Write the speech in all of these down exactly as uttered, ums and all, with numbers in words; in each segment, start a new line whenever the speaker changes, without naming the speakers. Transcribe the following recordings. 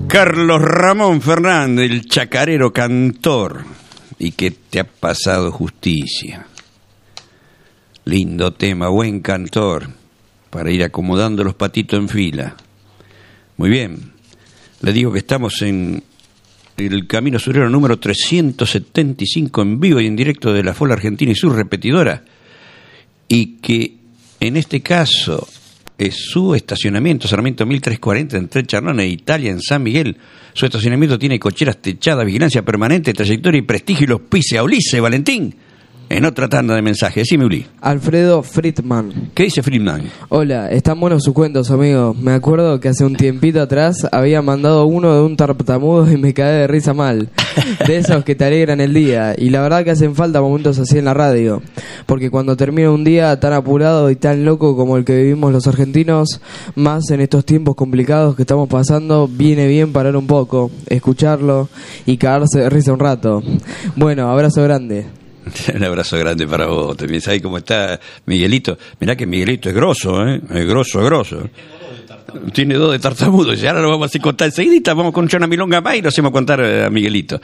Carlos Ramón Fernández, el chacarero cantor, y que te ha pasado justicia. Lindo tema, buen cantor, para ir acomodando los patitos en fila. Muy bien, le digo que estamos en el Camino Surero número trescientos setenta y cinco en vivo y en directo de la F O L Argentina y su repetidora, y que en este caso es su estacionamiento, Sarmiento mil trescientos cuarenta entre Charlone e Italia en San Miguel. Su estacionamiento tiene cocheras techadas, vigilancia permanente, trayectoria y prestigio, y los pise a Ulises Valentín. En otra tanda de mensajes, decime, Uli.
Alfredo Friedman.
¿Qué dice Friedman?
Hola, están buenos sus cuentos, amigo. Me acuerdo que hace un tiempito atrás había mandado uno de un tartamudo y me caí de risa mal. De esos que te alegran el día. Y la verdad que hacen falta momentos así en la radio. Porque cuando termina un día tan apurado y tan loco como el que vivimos los argentinos, más en estos tiempos complicados que estamos pasando, viene bien parar un poco, escucharlo y cagarse de risa un rato. Bueno, abrazo grande.
Un abrazo grande para vos. También sabés cómo está Miguelito. Mirá que Miguelito es grosso, ¿eh? Es grosso, grosso. Tiene dos de tartamudo. Y ahora lo vamos a contar enseguidita. Vamos con una milonga más y lo hacemos contar a Miguelito.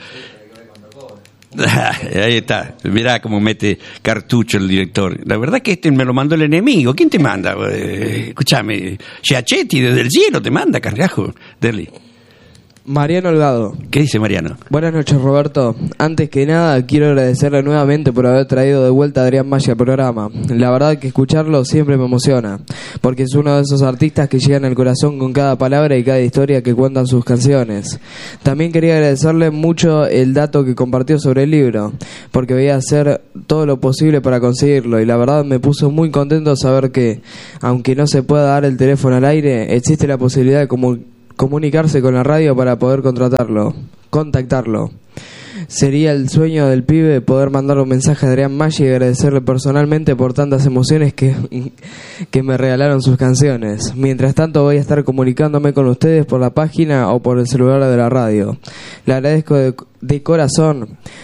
Ahí está. Mirá cómo mete cartucho el director. La verdad que este me lo mandó el enemigo. ¿Quién te manda? Eh, escúchame. Giachetti desde el cielo te manda, carajo. Dele.
Mariano Holgado.
¿Qué dice Mariano?
Buenas noches, Roberto. Antes que nada, quiero agradecerle nuevamente por haber traído de vuelta a Adrián Maggi al programa. La verdad que escucharlo siempre me emociona, porque es uno de esos artistas que llegan al corazón con cada palabra y cada historia que cuentan sus canciones. También quería agradecerle mucho el dato que compartió sobre el libro, porque voy a hacer todo lo posible para conseguirlo, y la verdad me puso muy contento saber que, aunque no se pueda dar el teléfono al aire, existe la posibilidad de comunicar comunicarse con la radio para poder contratarlo, contactarlo. Sería el sueño del pibe poder mandar un mensaje a Adrián Maggi y agradecerle personalmente por tantas emociones que, que me regalaron sus canciones. Mientras tanto voy a estar comunicándome con ustedes por la página o por el celular de la radio. Le agradezco de, de corazón